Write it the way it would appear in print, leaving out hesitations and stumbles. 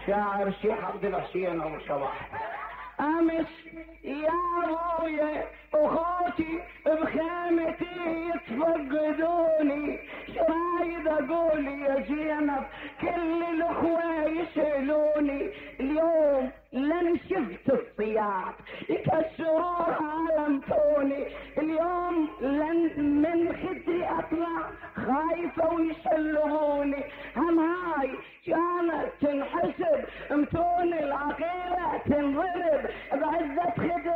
شاعر الشيخ عبد الحسين ابو صباح. امس يا ابويا اخوتي بخيمتي يتفقدوني، شرايد اقول يا زينب كل الاخوه يسالوني، اليوم لن شفت الطياب يكسروها علمتوني، اليوم لن من خدري اطلع خايفه ويسلموني، هم هاي كانت تنحسب متون العقيله تنضرب بعزه خدري